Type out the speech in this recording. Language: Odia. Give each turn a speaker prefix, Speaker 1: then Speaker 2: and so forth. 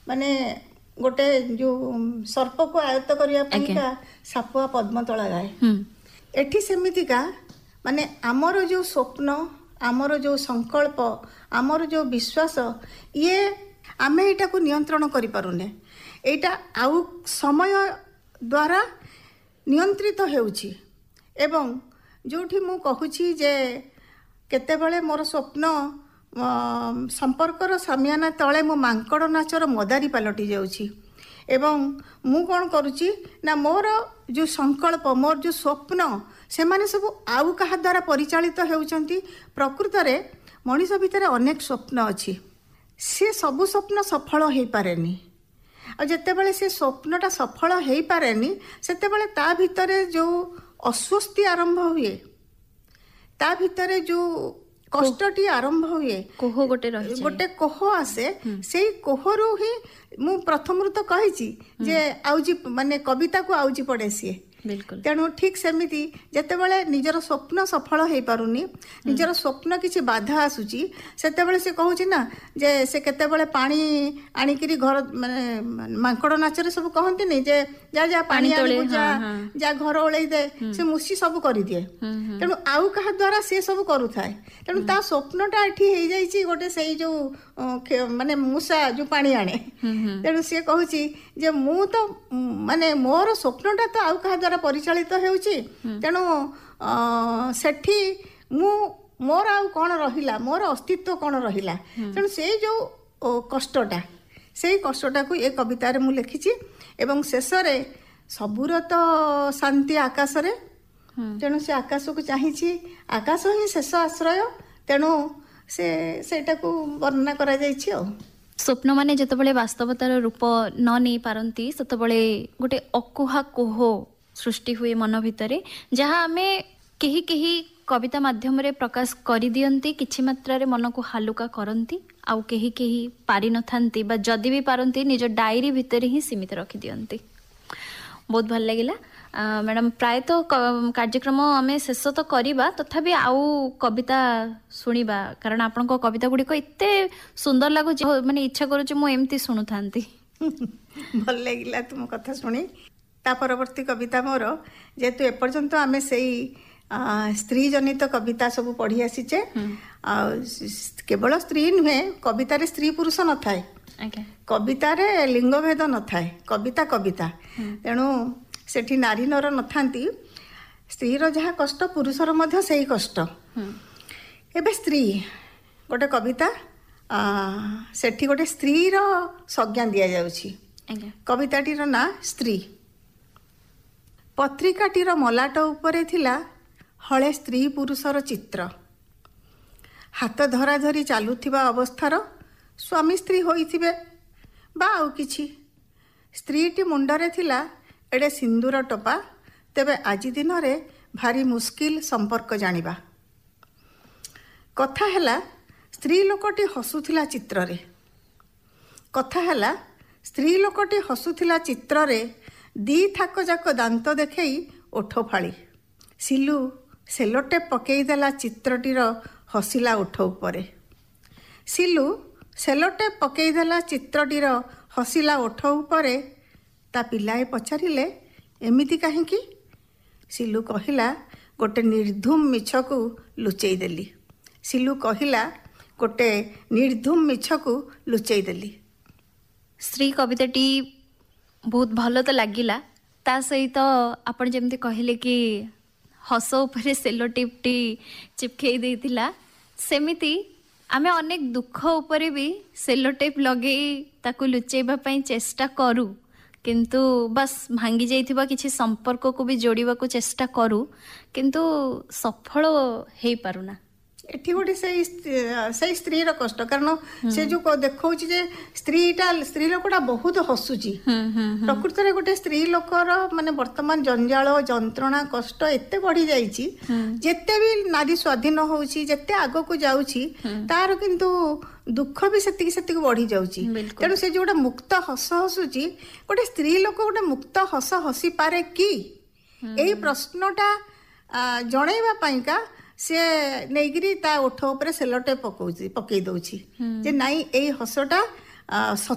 Speaker 1: ମାନେ ଗୋଟେ ଯୋଉ ସର୍ପକୁ ଆୟତ୍ତ କରିବା ପାଇଁକା ସାପୁଆ ପଦ୍ମ ତୋଳାଯାଏ। ଏଠି ସେମିତିକା ମାନେ ଆମର ଯୋଉ ସ୍ୱପ୍ନ, ଆମର ଯୋଉ ସଂକଳ୍ପ, ଆମର ଯୋଉ ବିଶ୍ୱାସ, ଇଏ ଆମେ ଏଇଟାକୁ ନିୟନ୍ତ୍ରଣ କରିପାରୁନେ। ଏଇଟା ଆଉ ସମୟ ଦ୍ୱାରା ନିୟନ୍ତ୍ରିତ ହେଉଛି। ଏବଂ ଯେଉଁଠି ମୁଁ କହୁଛି ଯେ କେତେବେଳେ ମୋର ସ୍ୱପ୍ନ ସମ୍ପର୍କର ସାମିଆନା ତଳେ ମୁଁ ମାଙ୍କଡ଼ ନାଚର ମଦାରୀ ପାଲଟି ଯାଉଛି। ଏବଂ ମୁଁ କ'ଣ କରୁଛି ନା ମୋର ଯେଉଁ ସଂକଳ୍ପ, ମୋର ଯେଉଁ ସ୍ୱପ୍ନ, ସେମାନେ ସବୁ ଆଉ କାହା ଦ୍ୱାରା ପରିଚାଳିତ ହେଉଛନ୍ତି। ପ୍ରକୃତରେ ମଣିଷ ଭିତରେ ଅନେକ ସ୍ୱପ୍ନ ଅଛି, ସେ ସବୁ ସ୍ୱପ୍ନ ସଫଳ ହୋଇପାରେନି। ଆଉ ଯେତେବେଳେ ସେ ସ୍ୱପ୍ନଟା ସଫଳ ହୋଇପାରେନି, ସେତେବେଳେ ତା ଭିତରେ ଯେଉଁ ଅସ୍ୱସ୍ତି ଆରମ୍ଭ ହୁଏ, ତା ଭିତରେ ଯେଉଁ କଷ୍ଟଟି ଆରମ୍ଭ ହୁଏ, ଗୋଟେ କୋହ ଆସେ। ସେଇ କୋହରୁ ହିଁ ମୁଁ ପ୍ରଥମରୁ ତ କହିଛି ଯେ ଆଉଜି ମାନେ କବିତାକୁ ଆଉଜି ପଡ଼େ ସିଏ। ତେଣୁ ଠିକ୍ ସେମିତି ଯେତେବେଳେ ନିଜର ସ୍ୱପ୍ନ ସଫଳ ହେଇପାରୁନି, ନିଜର ସ୍ୱପ୍ନ କିଛି ବାଧା ଆସୁଛି, ସେତେବେଳେ ସେ କହୁଛି ନା ଯେ ସେ କେତେବେଳେ ପାଣି ଆଣିକିରି ଘର ମାନେ ମାଙ୍କଡ଼ ନାଚରେ ସବୁ କହନ୍ତିନି ଯେ ଯା ଯା ପାଣି ଆଣିବୁ, ଯା ଘର ଓଳେଇ ଦେ, ସେ ମୁଷି ସବୁ କରିଦିଏ। ତେଣୁ ଆଉ କାହା ଦ୍ୱାରା ସେ ସବୁ କରୁଥାଏ। ତେଣୁ ତା ସ୍ୱପ୍ନଟା ଏଠି ହେଇଯାଇଛି ଗୋଟେ ସେଇ ଯୋଉ ମାନେ ମୂଷା ଯୋଉ ପାଣି ଆଣେ। ତେଣୁ ସିଏ କହୁଛି ଯେ ମୁଁ ତ ମାନେ ମୋର ସ୍ୱପ୍ନଟା ତ ଆଉ କାହା ଦ୍ୱାରା ପରିଚାଳିତ ହେଉଛି। ତେଣୁ ସେଠି ମୋର ଆଉ କ'ଣ ରହିଲା, ମୋର ଅସ୍ତିତ୍ୱ କ'ଣ ରହିଲା। ତେଣୁ ସେଇ ଯେଉଁ କଷ୍ଟଟା, ସେଇ କଷ୍ଟଟାକୁ ଏ କବିତାରେ ମୁଁ ଲେଖିଛି। ଏବଂ ଶେଷରେ ସବୁର ତ ଶାନ୍ତି ଆକାଶରେ, ତେଣୁ ସେ ଆକାଶକୁ ଚାହିଁଛି, ଆକାଶ ହିଁ ଶେଷ ଆଶ୍ରୟ। ତେଣୁ ସେଇଟାକୁ ବର୍ଣ୍ଣନା କରାଯାଇଛି। ଆଉ
Speaker 2: ସ୍ୱପ୍ନ ମାନେ ଯେତେବେଳେ ବାସ୍ତବତାର ରୂପ ନ ନେଇ ପାରନ୍ତି, ସେତେବେଳେ ଗୋଟେ ଅକୁହା କୋହ ସୃଷ୍ଟି ହୁଏ ମନ ଭିତରେ, ଯାହା ଆମେ କେହି କେହି କବିତା ମାଧ୍ୟମରେ ପ୍ରକାଶ କରିଦିଅନ୍ତି, କିଛି ମାତ୍ରାରେ ମନକୁ ହାଲୁକା କରନ୍ତି। ଆଉ କେହି କେହି ପାରିନଥାନ୍ତି, ବା ଯଦି ବି ପାରନ୍ତି ନିଜ ଡାଏରୀ ଭିତରେ ହିଁ ସୀମିତ ରଖିଦିଅନ୍ତି। ବହୁତ ଭଲ ଲାଗିଲା ମ୍ୟାଡ଼ାମ୍। ପ୍ରାୟତଃ କାର୍ଯ୍ୟକ୍ରମ ଆମେ ଶେଷ ତ କରିବା, ତଥାପି ଆଉ କବିତା ଶୁଣିବା, କାରଣ ଆପଣଙ୍କ କବିତା ଗୁଡ଼ିକ ଏତେ ସୁନ୍ଦର ଲାଗୁଛି, ମାନେ ଇଚ୍ଛା କରୁଛି ମୁଁ ଏମିତି ଶୁଣୁଥାନ୍ତି।
Speaker 1: ଭଲ ଲାଗିଲା ତୁମ କଥା ଶୁଣି। ତା ପରବର୍ତ୍ତୀ କବିତା ମୋର, ଯେହେତୁ ଏପର୍ଯ୍ୟନ୍ତ ଆମେ ସେଇ ସ୍ତ୍ରୀ ଜନିତ କବିତା ସବୁ ପଢ଼ି ଆସିଛେ, ଆଉ କେବଳ ସ୍ତ୍ରୀ ନୁହେଁ, କବିତାରେ ସ୍ତ୍ରୀ ପୁରୁଷ ନଥାଏ, କବିତାରେ ଲିଙ୍ଗଭେଦ ନଥାଏ, କବିତା କବିତା। ତେଣୁ ସେଠି ନାରୀ ନର ନଥାନ୍ତି, ସ୍ତ୍ରୀର ଯାହା କଷ୍ଟ ପୁରୁଷର ମଧ୍ୟ ସେଇ କଷ୍ଟ। ଏବେ ସ୍ତ୍ରୀ ଗୋଟେ କବିତା, ସେଠି ଗୋଟେ ସ୍ତ୍ରୀର ସଂଜ୍ଞା ଦିଆଯାଉଛି। କବିତାଟିର ନାଁ ସ୍ତ୍ରୀ। ପତ୍ରିକାଟିର ମଲାଟ ଉପରେ ଥିଲା ହଳେ ସ୍ତ୍ରୀ ପୁରୁଷର ଚିତ୍ର। ହାତ ଧରାଧରି ଚାଲୁଥିବା ଅବସ୍ଥାର ସ୍ୱାମୀ ସ୍ତ୍ରୀ ହୋଇଥିବେ ବା ଆଉ କିଛି। ସ୍ତ୍ରୀଟି ମୁଣ୍ଡରେ ଥିଲା ଏଡ଼େ ସିନ୍ଦୁର ଟୋପା। ତେବେ ଆଜି ଦିନରେ ଭାରି ମୁସ୍କିଲ ସମ୍ପର୍କ ଜାଣିବା। କଥା ହେଲା ସ୍ତ୍ରୀ ଲୋକଟି ହସୁଥିଲା ଚିତ୍ରରେ। କଥା ହେଲା ସ୍ତ୍ରୀ ଲୋକଟି ହସୁଥିଲା ଚିତ୍ରରେ, ଦି ଥାକ ଯାକ ଦାନ୍ତ ଦେଖେଇ ଓଠ ଫାଳି। ସିଲୁ ସେଲୋଟେପ୍ ପକେଇଦେଲା ଚିତ୍ରଟିର ହସିଲା ଓଠ ଉପରେ। ସିଲୁ ସେଲୋଟେପ୍ ପକେଇଦେଲା ଚିତ୍ରଟିର ହସିଲା ଓଠ ଉପରେ। ତା ପିଲାଏ ପଚାରିଲେ, ଏମିତି କାହିଁକି? ସିଲୁ କହିଲା, ଗୋଟେ ନିର୍ଧୁମ ମିଛକୁ ଲୁଚେଇ ଦେଲି। ସିଲୁ କହିଲା, ଗୋଟେ ନିର୍ଧୁମ ମିଛକୁ ଲୁଚେଇ ଦେଲି।
Speaker 2: ସ୍ତ୍ରୀ କବିତାଟି ବହୁତ ଭଲ ତ ଲାଗିଲା। ତା ସହିତ ଆପଣ ଯେମିତି କହିଲେ କି ହସ ଉପରେ ସେଲୋଟିପ୍ଟି ଚିପକେଇ ଦେଇଥିଲା, ସେମିତି ଆମେ ଅନେକ ଦୁଃଖ ଉପରେ ବି ସେଲୋଟେପ୍ ଲଗେଇ ତାକୁ ଲୁଚେଇବା ପାଇଁ ଚେଷ୍ଟା କରୁ, କିନ୍ତୁ ବାସ୍ ଭାଙ୍ଗି ଯାଇଥିବା କିଛି ସମ୍ପର୍କକୁ ବି ଯୋଡ଼ିବାକୁ ଚେଷ୍ଟା କରୁ, କିନ୍ତୁ ସଫଳ ହେଇପାରୁନା।
Speaker 1: ଏଠି ଗୋଟେ ସେଇ ସ୍ତ୍ରୀର କଷ୍ଟ, କାରଣ ସେ ଯୋଉ ଦେଖଉଛି ଯେ ସ୍ତ୍ରୀ ଲୋକଟା ବହୁତ ହସୁଛି। ପ୍ରକୃତରେ ଗୋଟେ ସ୍ତ୍ରୀ ଲୋକର ମାନେ ବର୍ତ୍ତମାନ ଜଞ୍ଜାଳ, ଯନ୍ତ୍ରଣା, କଷ୍ଟ ଏତେ ବଢି ଯାଇଛି, ଯେତେ ବି ନାରୀ ସ୍ୱାଧୀନ ହଉଛି, ଯେତେ ଆଗକୁ ଯାଉଛି, ତାର କିନ୍ତୁ ଦୁଃଖ ବି ସେତିକି ବଢି ଯାଉଛି। ତେଣୁ ସେ ଯୋଉ ଗୋଟେ ମୁକ୍ତ ହସ ହସୁଛି, ଗୋଟେ ସ୍ତ୍ରୀ ଲୋକ ଗୋଟେ ମୁକ୍ତ ହସ ହସି ପାରେ କି? ଏଇ ପ୍ରଶ୍ନଟା ଜଣେଇବା ପାଇଁକା ସେ ନେଇକିରି ତା ଓଠ ଉପରେ ସେଲୋଟେପ୍ ପକେଇ ଦଉଛି ଯେ ନାଇଁ, ଏଇ ହସଟା